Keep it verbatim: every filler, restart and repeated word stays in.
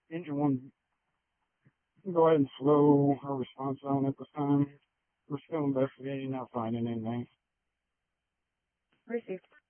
Engine one, go ahead and slow our response zone at this time. We're still investigating, not finding anything. Received.